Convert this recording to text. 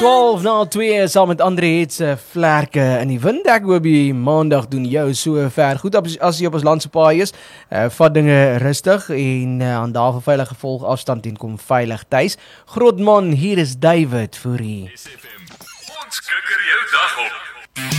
12 na 2 saam met Andre het se vlerke in die wind. Ek hoop die maandag doen jou so ver goed as jy op ons landse paai is. Vat dinge rustig en aan daarvoor veilige volg afstand en kom veilig tuis. Grootman, hier is David vir u. Ons kikker jou dag op.